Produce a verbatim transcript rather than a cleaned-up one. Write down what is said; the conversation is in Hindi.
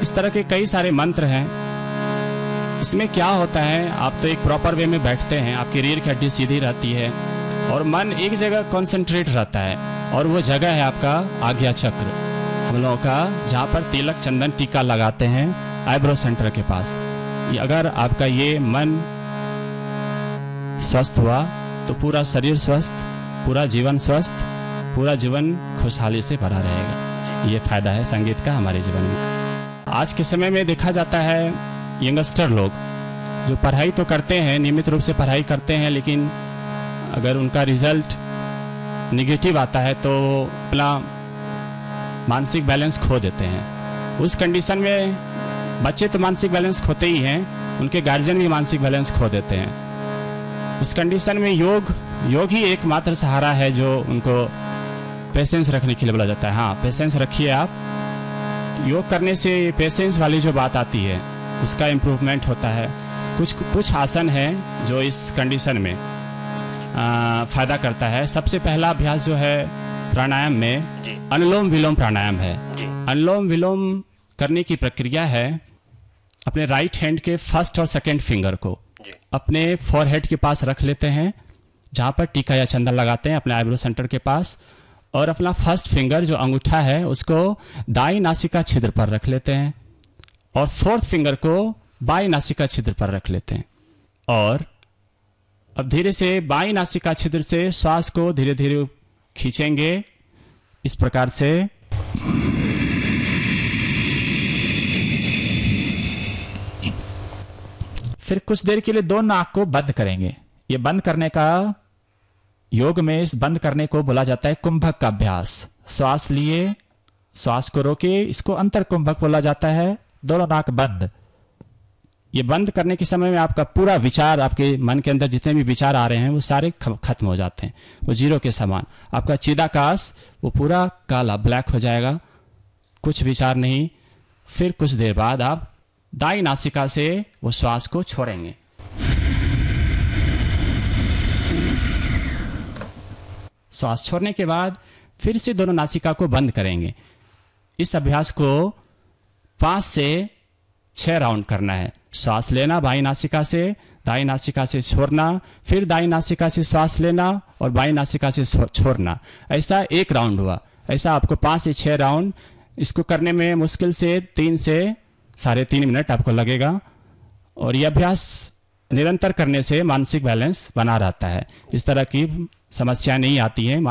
इस तरह के कई सारे मंत्र हैं। इसमें क्या होता है, आप तो एक प्रॉपर वे में बैठते हैं, आपकी रीढ़ की हड्डी सीधी रहती है और मन एक जगह कंसंट्रेट रहता है, और वो जगह है आपका आज्ञा चक्र, हम लोगों का, जहाँ पर तिलक चंदन टीका लगाते हैं आईब्रो सेंटर के पास। ये अगर आपका ये मन स्वस्थ हुआ तो पूरा शरीर स्वस्थ, पूरा जीवन स्वस्थ, पूरा जीवन खुशहाली से भरा रहेगा। ये फायदा है संगीत का हमारे जीवन में। आज के समय में देखा जाता है यंगस्टर लोग जो पढ़ाई तो करते हैं, नियमित रूप से पढ़ाई करते हैं, लेकिन अगर उनका रिजल्ट निगेटिव आता है तो अपना मानसिक बैलेंस खो देते हैं। उस कंडीशन में बच्चे तो मानसिक बैलेंस खोते ही हैं, उनके गार्जियन भी मानसिक बैलेंस खो देते हैं। उस कंडीशन में योग योग ही एकमात्र सहारा है जो उनको पेशेंस रखने के लिए बोला जाता है। हाँ, पेशेंस रखिए आप। तो योग करने से पेशेंस वाली जो बात आती है उसका इम्प्रूवमेंट होता है। कुछ कुछ आसन है जो इस कंडीशन में आ, फायदा करता है। सबसे पहला अभ्यास जो है प्राणायाम में अनुलोम विलोम प्राणायाम है। अनुलोम विलोम करने की प्रक्रिया है, अपने राइट हैंड के फर्स्ट और सेकंड फिंगर को अपने फोरहेड के पास रख लेते हैं, जहाँ पर टीका या चंदन लगाते हैं अपने आईब्रो सेंटर के पास, और अपना फर्स्ट फिंगर जो अंगूठा है उसको दाई नासिका छिद्र पर रख लेते हैं, और फोर्थ फिंगर को बाई नासिका छिद्र पर रख लेते हैं। और अब धीरे से बाई नासिका छिद्र से श्वास को धीरे धीरे खींचेंगे इस प्रकार से। फिर कुछ देर के लिए दो नाक को बंद करेंगे। ये बंद करने का, योग में इस बंद करने को बोला जाता है कुंभक का अभ्यास। श्वास लिए, श्वास को रोके, इसको अंतर कुंभक बोला जाता है। दोनों नाक बंद। ये बंद करने के समय में आपका पूरा विचार, आपके मन के अंदर जितने भी विचार आ रहे हैं वो सारे खत्म हो जाते हैं, वो जीरो के समान। आपका चिदाकाश वो पूरा काला ब्लैक हो जाएगा, कुछ विचार नहीं। फिर कुछ देर बाद आप दाई नासिका से वो श्वास को छोड़ेंगे। श्वास छोड़ने के बाद फिर से दोनों नासिका को बंद करेंगे। इस अभ्यास को पांच से छह राउंड करना है। श्वास लेना बाई नासिका से, दाई नासिका से छोड़ना, फिर दाई नासिका से श्वास लेना और बाई नासिका से छोड़ना। ऐसा एक राउंड हुआ। ऐसा आपको पांच से छह राउंड, इसको करने में मुश्किल से तीन से साढ़े तीन मिनट आपको लगेगा। और यह अभ्यास निरंतर करने से मानसिक बैलेंस बना रहता है, इस तरह की समस्या नहीं आती है।